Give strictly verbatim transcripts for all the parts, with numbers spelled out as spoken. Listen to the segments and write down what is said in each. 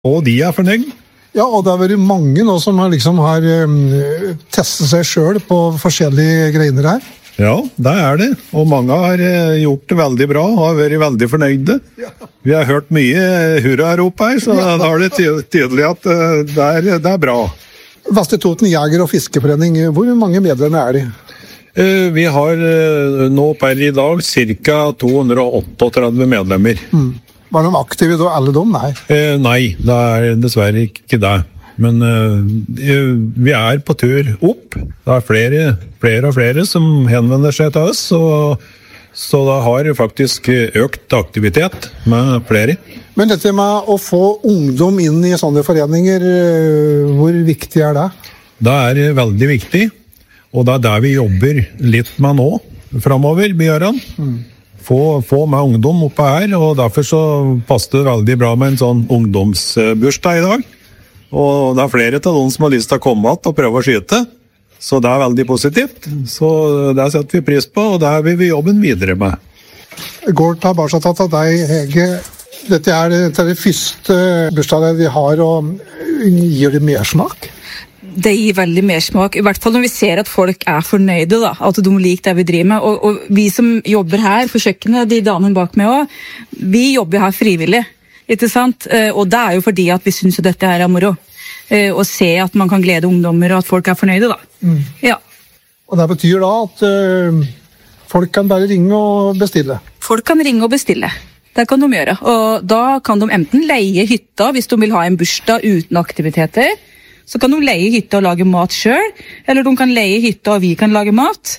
Og de er fornøyd. Ja, og det har vært mange nå som har, liksom, har um, testet seg selv på forskjellige greiner her. Ja, det er det. Og mange har uh, gjort det veldig bra og har vært veldig fornøyde. Ja. Vi har hørt mye hurra-rop her, så ja. Da er det ty- tydelig at uh, det, er, det er bra. Vestre Toten Jeger- og Fiskeforening, hvor mange medlemmer er de? Uh, vi har uh, nå per i dag ca. to hundre og trettioåtte medlemmer. Mm. Var de aktive da, alle de? Nei. Eh, nei, det er dessverre ikke det. Men eh, vi er på tur opp. Det er flere, flere og flere som henvender seg til oss, og, så det har faktisk økt aktivitet med flere. Men dette med å få ungdom inn i sånne foreninger, hvor viktig er det? Det er veldig viktig, og det er det vi jobber litt med nå, fremover, Bjørn. Mm. Få, få med ungdom oppe her, og derfor så passet det veldig bra med en sånn ungdomsbursdag i dag. Og det er flere til noen som har lyst til å komme att og prøve å skyte, så det er veldig positivt. Så det setter vi pris på, og det vil vi jobben videre med. Går tilbake til deg, Hege. Dette er det første bursdagen vi har, og gir det mersmak? Det gir veldig mersmak, i hvert fall når vi ser at folk er fornøyde, da, at de liker det vi driver med. Og, og vi som jobber her på kjøkkenet, de damene bak meg også, vi jobber her frivillig, ikke sant? Og det er jo fordi at vi synes at dette her er moro. Å se at man kan glede ungdommer og at folk er fornøyde, da. Mm. Ja. Og det betyr da at uh, folk kan bare ringe og bestille? Folk kan ringe og bestille. Det kan de gjøre. Og da kan de enten leie hytta hvis de vil ha en bursdag uten aktiviteter. Så kan de leie hytta og lage mat selv, eller de kan leie hytta og vi kan lage mat.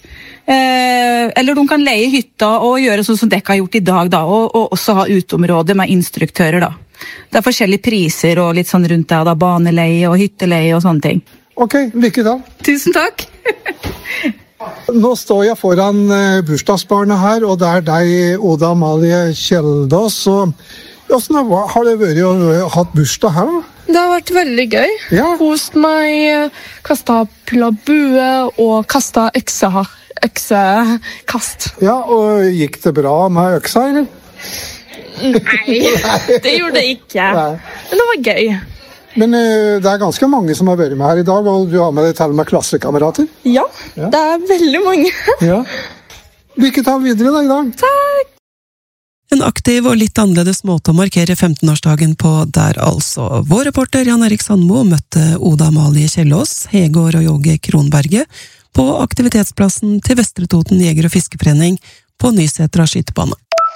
Eh, eller de kan leie hytta og gjøre sånn som dere har gjort i dag, da, og, og også ha uteområde med instruktører. Da. Det er forskjellige priser og litt sånn rundt der, da, baneleie og hytteleie og sånne ting. Ok, lykke til. Tusen takk. Nå står jeg foran bursdagsbarnet her, og det er deg, Oda Amalie Kjeldås. Hvordan har det vært å ha bursdag her, da? Det har vært veldig gøy. Ja. Kost meg, kastet bue og kastet økse, øksekast. Ja, og gikk det bra med øksa, eller? Nei, det gjorde det ikke. Nei. Men det var gøy. Men uh, det er ganske mange som har vært med her i dag, og du har med deg til og med klassekamerater. Ja, ja, det er veldig mange. Ja. Lykke til videre da i dag. Takk. En aktiv og litt annerledes måte å markere femtenårsdagen på der altså. Vår reporter Jan Erik Sandmo møtte Oda Amalie Kjellås, Hegård og Jåge Kronberget på aktivitetsplassen til Vestre Toten Jeger- og Fiskeforening på Nysetra skytebane.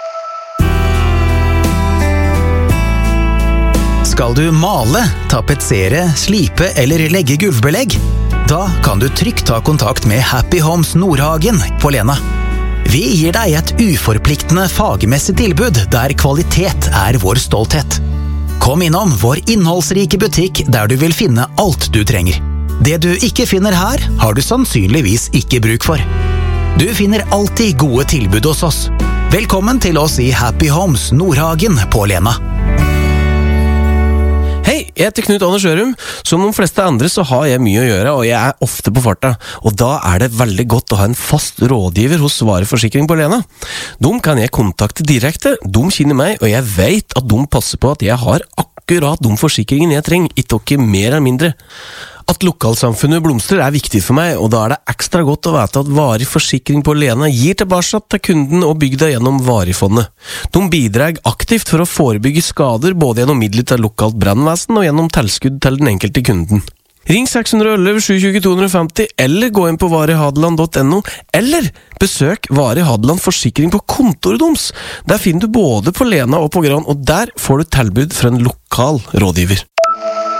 Skal du male, tapetsere, slipe eller legge gulvbelegg? Da kan du trygt ta kontakt med Happy Homes Nordhagen på Lena. Vi gir deg et uforpliktende fagmessig tilbud der kvalitet er vår stolthet. Kom innom vår innholdsrike butikk der du vil finne alt du trenger. Det du ikke finner her, har du sannsynligvis ikke bruk for. Du finner alltid gode tilbud hos oss. Velkommen til oss i Happy Homes Nordhagen på Lena. Hei, jeg heter Knut Anders Ørum. Som de fleste andre så har jeg mye å gjøre, og jeg er ofte på farta. Og da er det veldig godt å ha en fast rådgiver hos Svare Forsikring på Lena. De kan jeg kontakte direkte, de kjenner meg, og jeg vet at de passer på at jeg har akkurat de forsikringene jeg trenger, ikke mer eller mindre. At lokalsamfunnet blomstrer er viktig for meg, og da er det ekstra godt å vite at Varig Forsikring på Lena gir tilbake til kunden og bygda gjennom Varigfondet. De bidrar aktivt for å forebygge skader både gjennom midler til lokalt brannvesen og gjennom tilskudd til den enkelte kunden. Ring seks ett ett, sju to to to fem zero, eller gå inn på varihadeland punktum no, eller besøk Varig Hadeland Forsikring på kontoret deres. Der finner du både på Lena og på Gran, og der får du tilbud fra en lokal rådgiver.